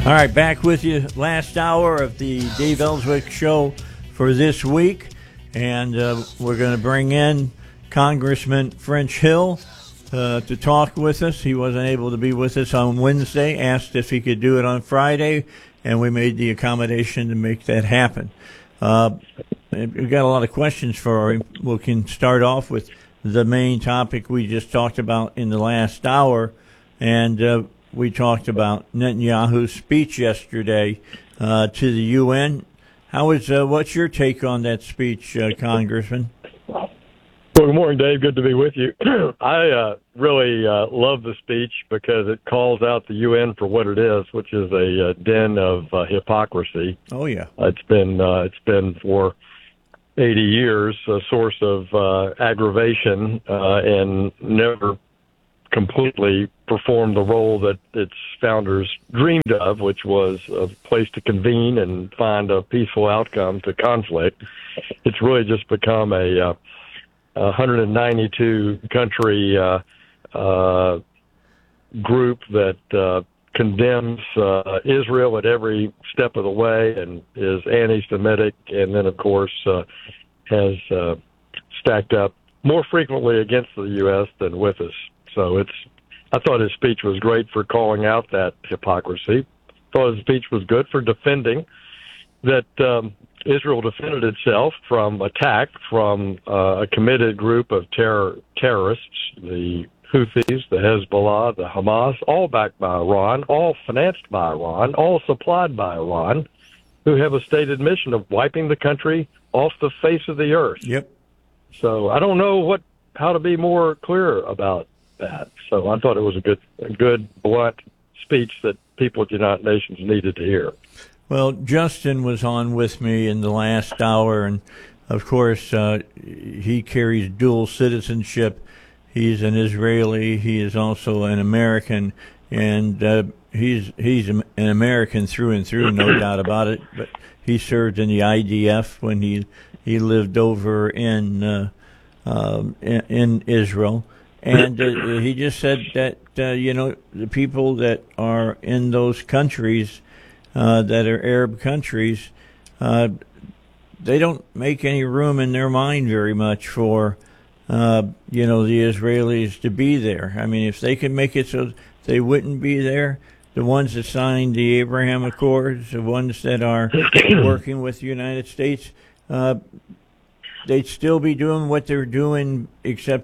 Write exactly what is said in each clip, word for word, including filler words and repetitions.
All right, back with you. Last hour of the Dave Ellswick Show for this week. And uh, we're going to bring in Congressman French Hill uh, to talk with us. He wasn't able to be with us on Wednesday, asked if he could do it on Friday, and we made the accommodation to make that happen. Uh, we've got a lot of questions for him. We can start off with the main topic we just talked about in the last hour, and uh, we talked about Netanyahu's speech yesterday uh, to the U N. How is uh, what's your take on that speech, uh, Congressman? Well, good morning, Dave. Good to be with you. I uh, really uh, love the speech because it calls out the U N for what it is, which is a, uh den of uh, hypocrisy. Oh yeah, uh, it's been uh, it's been for eighty years a source of uh, aggravation uh, and never completely performed the role that its founders dreamed of, which was a place to convene and find a peaceful outcome to conflict. It's really just become a, uh, a one hundred ninety-two country uh, uh, group that uh, condemns uh, Israel at every step of the way and is anti-Semitic, and then, of course, uh, has uh, stacked up more frequently against the U S than with us. So it's. I thought his speech was great for calling out that hypocrisy. I thought his speech was good for defending that um, Israel defended itself from attack from uh, a committed group of terror terrorists, the Houthis, the Hezbollah, the Hamas, all backed by Iran, all financed by Iran, all supplied by Iran, who have a stated mission of wiping the country off the face of the earth. Yep. So I don't know what how to be more clear about that. So I thought it was a good, a good, blunt speech that people at the United Nations needed to hear. Well, Justin was on with me in the last hour, and of course, uh, he carries dual citizenship. He's an Israeli. He is also an American, and uh, he's he's an American through and through, no doubt about it. But he served in the I D F when he he lived over in uh, uh, in, in Israel. And uh, he just said that, uh, you know, the people that are in those countries uh, that are Arab countries, uh, they don't make any room in their mind very much for, uh, you know, the Israelis to be there. I mean, if they could make it so they wouldn't be there, the ones that signed the Abraham Accords, the ones that are working with the United States, uh, they'd still be doing what they're doing, except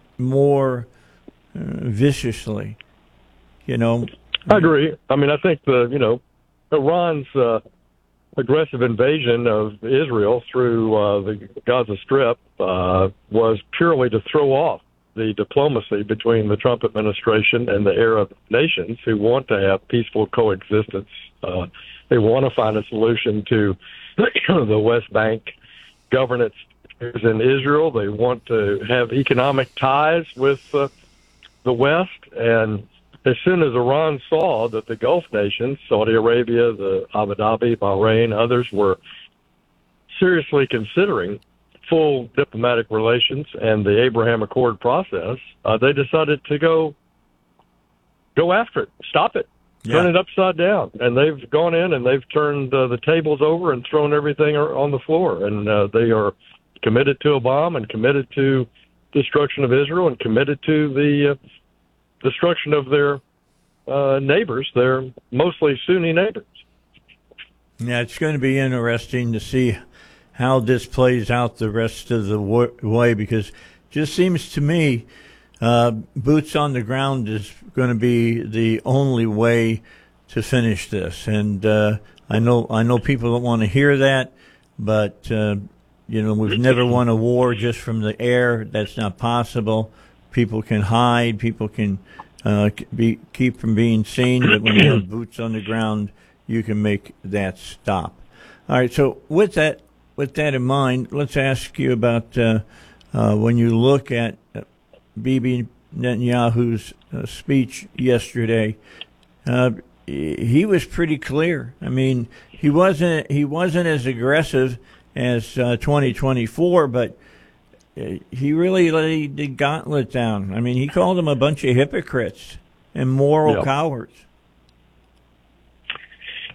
more uh, viciously, you know. I agree. I mean, I think the, you know, Iran's uh, aggressive invasion of Israel through uh, the Gaza Strip uh, was purely to throw off the diplomacy between the Trump administration and the Arab nations who want to have peaceful coexistence. Uh, they want to find a solution to the West Bank governance in Israel. They want to have economic ties with uh, the West. And as soon as Iran saw that the Gulf nations, Saudi Arabia, the Abu Dhabi, Bahrain, others were seriously considering full diplomatic relations and the Abraham Accord process, uh, they decided to go go after it, stop it, Yeah. turn it upside down. And they've gone in and they've turned uh, the tables over and thrown everything on the floor. And uh, they are committed to a bomb and committed to destruction of Israel and committed to the uh, destruction of their uh, neighbors, their mostly Sunni neighbors. Yeah, it's going to be interesting to see how this plays out the rest of the way, because it just seems to me uh, boots on the ground is going to be the only way to finish this. And uh, I know I know people don't want to hear that, but uh, you know, we've never won a war just from the air. That's not possible. People can hide. People can uh, be keep from being seen. But when you have boots on the ground, you can make that stop. All right. So with that, with that in mind, let's ask you about uh, uh, when you look at Bibi Netanyahu's uh, speech yesterday. Uh, he was pretty clear. I mean, he wasn't he wasn't as aggressive as uh, twenty twenty-four, but he really laid the gauntlet down. I mean, he called them a bunch of hypocrites and moral yep. cowards.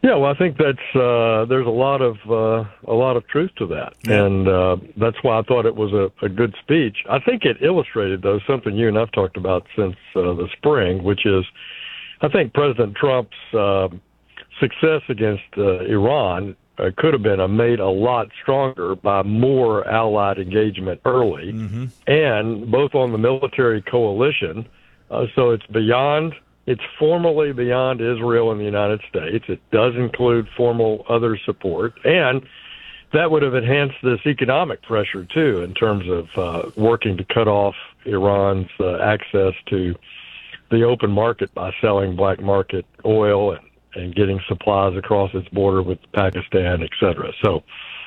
Yeah, well, I think that's uh, there's a lot of uh, a lot of truth to that, yeah. and uh, that's why I thought it was a, a good speech. I think it illustrated, though, something you and I've talked about since uh, the spring, which is, I think President Trump's uh, success against uh, Iran uh, could have been uh, made a lot stronger by more allied engagement early, mm-hmm. and both on the military coalition. Uh, so it's beyond. It's formally beyond Israel and the United States. It does include formal other support, and that would have enhanced this economic pressure, too, in terms of uh, working to cut off Iran's uh, access to the open market by selling black market oil and, and getting supplies across its border with Pakistan, et cetera. So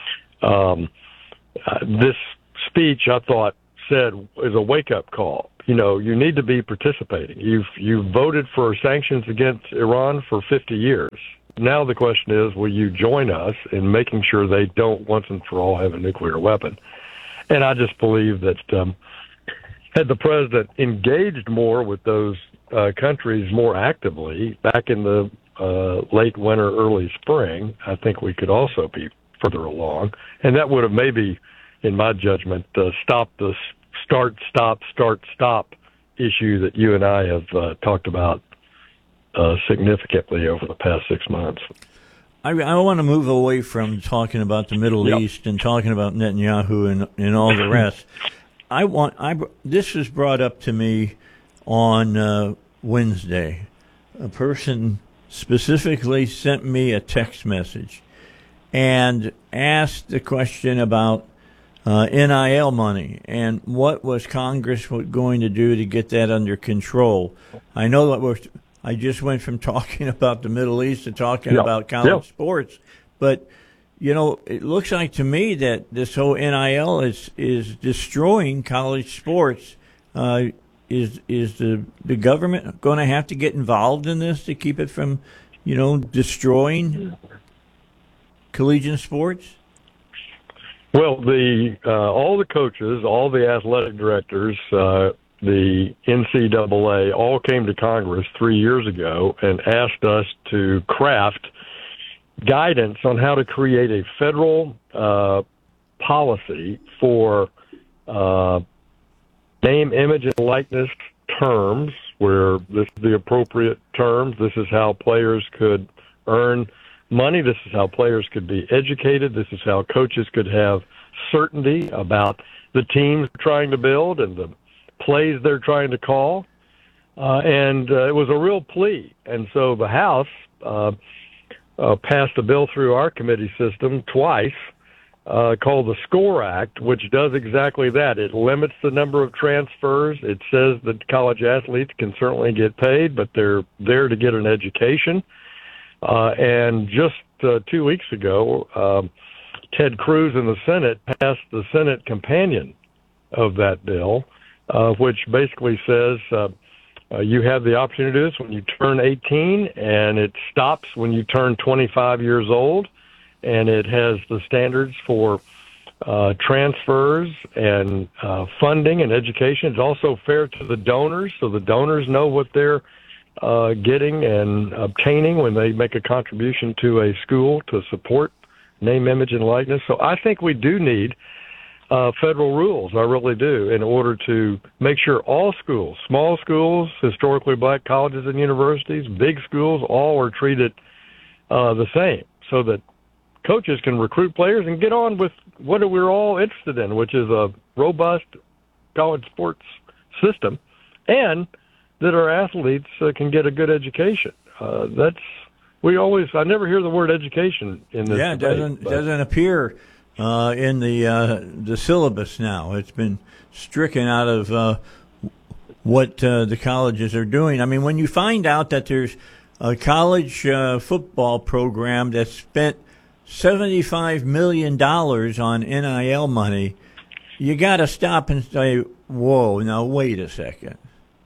um, uh, this speech, I thought, said is a wake-up call. You know, you need to be participating. You've you've voted for sanctions against Iran for fifty years. Now the question is, will you join us in making sure they don't once and for all have a nuclear weapon? And I just believe that um, had the president engaged more with those uh, countries more actively back in the uh, late winter, early spring, I think we could also be further along. And that would have maybe, in my judgment, uh, stopped the start, stop, start, stop issue that you and I have uh, talked about uh, significantly over the past six months. I, I want to move away from talking about the Middle yep. East and talking about Netanyahu and, and all the rest. I want I this was brought up to me on uh, Wednesday. A person specifically sent me a text message and asked the question about Uh, N I L money, and what was Congress going to do to get that under control? I know that we're, I just went from talking about the Middle East to talking yep. about college yep. sports, but you know, it looks like to me that this whole N I L is is destroying college sports. Uh, is is the the government going to have to get involved in this to keep it from, you know, destroying collegiate sports? Well, the uh, all the coaches, all the athletic directors, uh, the N C double A all came to Congress three years ago and asked us to craft guidance on how to create a federal uh, policy for uh, name, image, and likeness terms, where this is the appropriate terms. This is how players could earn money. This is how players could be educated. This is how coaches could have certainty about the teams they're trying to build and the plays they're trying to call. Uh, and uh, it was a real plea. And so the House uh, uh, passed a bill through our committee system twice uh, called the SCORE Act, which does exactly that. It limits the number of transfers. It says that college athletes can certainly get paid, but they're there to get an education. Uh, and just uh, two weeks ago, um, Ted Cruz in the Senate passed the Senate companion of that bill, uh, which basically says uh, uh, you have the opportunity to do this when you turn eighteen, and it stops when you turn twenty-five years old, and it has the standards for uh, transfers and uh, funding and education. It's also fair to the donors, so the donors know what they're Uh, getting and obtaining when they make a contribution to a school to support name, image, and likeness. So I think we do need uh, federal rules, I really do, in order to make sure all schools, small schools, historically black colleges and universities, big schools, all are treated uh, the same, so that coaches can recruit players and get on with what we're all interested in, which is a robust college sports system, and that our athletes uh, can get a good education. Uh, that's we always. I never hear the word education in this. Yeah, it debate, doesn't but. doesn't appear uh, in the uh, the syllabus now. It's been stricken out of uh, what uh, the colleges are doing. I mean, when you find out that there's a college uh, football program that spent seventy-five million dollars on N I L money, you got to stop and say, "Whoa, now wait a second."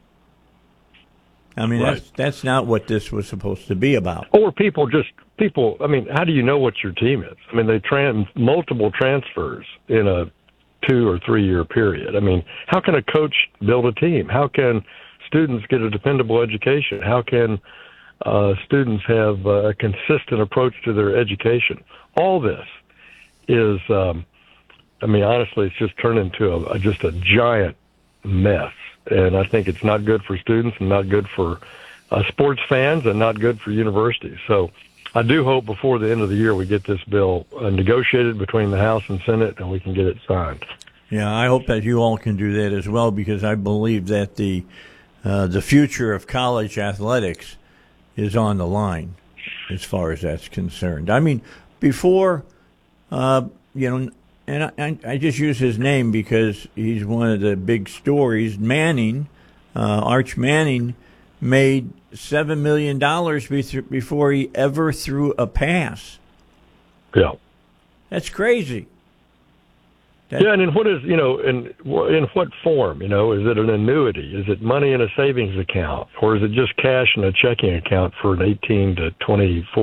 I mean, right. that's that's not what this was supposed to be about. Or people just people. I mean, how do you know what your team is? I mean, they trans multiple transfers in a two or three year period. I mean, how can a coach build a team? How can students get a dependable education? How can uh, students have uh, a consistent approach to their education. All this is, um, I mean, honestly, it's just turned into a, a, just a giant mess. And I think it's not good for students and not good for uh, sports fans and not good for universities. So I do hope before the end of the year we get this bill uh, negotiated between the House and Senate and we can get it signed. Yeah, I hope that you all can do that as well, because I believe that the uh, the future of college athletics is on the line as far as that's concerned. I mean, before, uh, you know, and I, I just use his name because he's one of the big stories. Manning, uh, Arch Manning, made seven million dollars before he ever threw a pass. Yeah. That's crazy. That, yeah, and in what is, you know, in, in what form, you know, is it an annuity? Is it money in a savings account? Or is it just cash in a checking account for an eighteen to twenty-four